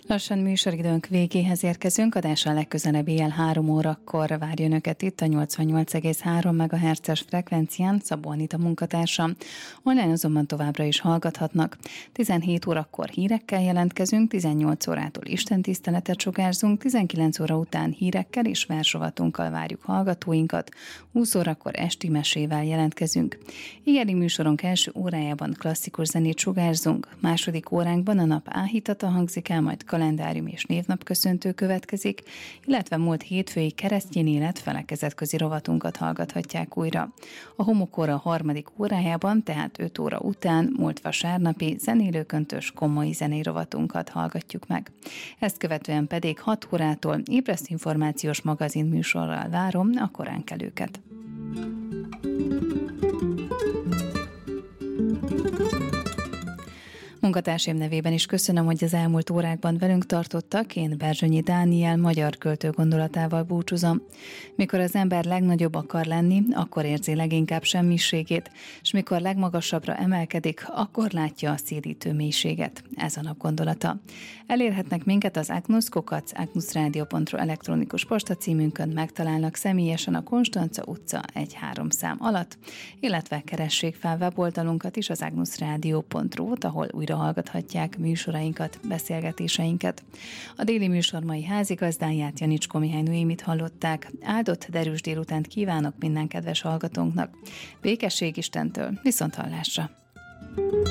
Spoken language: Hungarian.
Lassan műsoridőnk végéhez érkezünk, adással legközelebb éjjel 3 órakor várja Önöket itt a 88,3 MHz-es frekvencián Szabó Anita munkatársam. Online azonban továbbra is hallgathatnak. 17 órakor hírekkel jelentkezünk, 18 órától istentiszteletet sugárzunk, 19 óra után hírekkel és versrovatunkkal várjuk hallgatóinkat, 20 órakor esti mesével jelentkezünk. Iggeri műsorunk első órájában klasszikus zenét sugárzunk, második óránkban a nap áhítata hangzik el, majd kalendárium és névnapköszöntő következik, illetve múlt hétfői keresztény élet felekezetközi rovatunkat hallgathatják újra. A homokóra harmadik órájában, tehát 5 óra után múlt vasárnapi zenélőköntös komoly zenei rovatunkat hallgatjuk meg. Ezt követően pedig 6 órától ébresztinformációs magazin műsorral várom a koránkelőket. Munkatársaim nevében is köszönöm, hogy az elmúlt órákban velünk tartottak. Én Berzsönyi Dániel magyar költő gondolatával búcsúzom. Mikor az ember legnagyobb akar lenni, akkor érzi leginkább semmiségét, és mikor legmagasabbra emelkedik, akkor látja a szédítő mélységet. Ez a nap gondolata. Elérhetnek minket az agnus@agnusradio.ru elektronikus postacímünkön, megtalálnak személyesen a Konstanca utca 1-3 szám alatt, illetve keressék fel weboldalunkat is, az agnusradio.ru-t, ahol újra hallgathatják műsorainkat, beszélgetéseinket. A déli műsor mai házigazdáját, Janicskó Mihály Noémit hallották. Áldott derűs délutánt kívánok minden kedves hallgatónknak. Békesség Istentől, viszonthallásra!